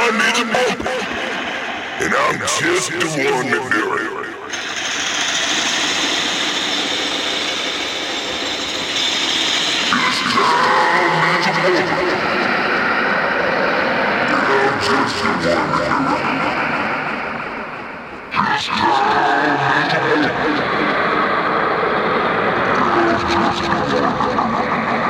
needs a bump, and I'm just the one to do it. This town needs a bump, and I'm just the one to do it. This town